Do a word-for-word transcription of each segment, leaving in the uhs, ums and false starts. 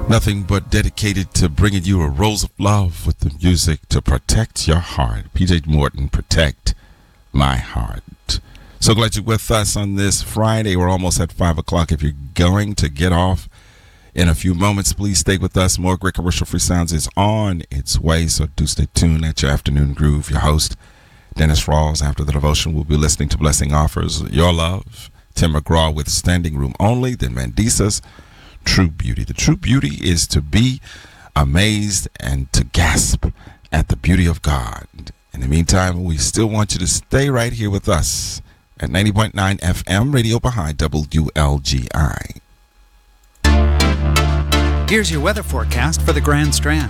Nothing but dedicated to bringing you a rose of love with the music to protect your heart. P J Morton, protect my heart. So glad you're with us on this Friday. We're almost at five o'clock. If you're going to get off in a few moments, please stay with us. More great commercial-free sounds is on its way, so do stay tuned at your afternoon groove. Your host, Dennis Rawls. After the devotion, we'll be listening to Blessing Offers Your Love. Tim McGraw with Standing Room Only. Then Mandisa's True Beauty. The true beauty is to be amazed and to gasp at the beauty of God. In the meantime, we still want you to stay right here with us at ninety point nine F M, Radio Baha'i, W L G I. Here's your weather forecast for the Grand Strand.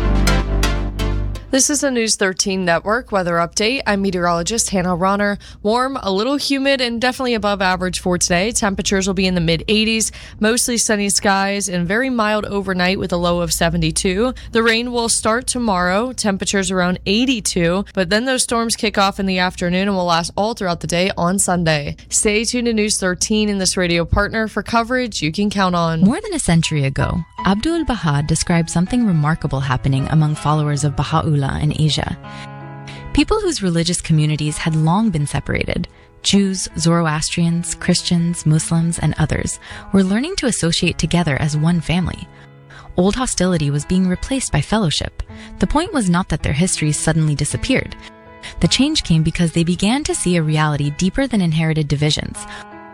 This is a News thirteen Network weather update. I'm meteorologist Hannah Ronner. Warm, a little humid, and definitely above average for today. Temperatures will be in the mid eighties, mostly sunny skies, and very mild overnight with a low of seventy-two. The rain will start tomorrow, temperatures around eighty-two, but then those storms kick off in the afternoon and will last all throughout the day on Sunday. Stay tuned to News thirteen and this radio partner for coverage you can count on. More than a century ago, Abdul Baha described something remarkable happening among followers of Baha'u'llah in Asia. People whose religious communities had long been separated, Jews, Zoroastrians, Christians, Muslims, and others, were learning to associate together as one family. Old hostility was being replaced by fellowship. The point was not that their histories suddenly disappeared. The change came because they began to see a reality deeper than inherited divisions,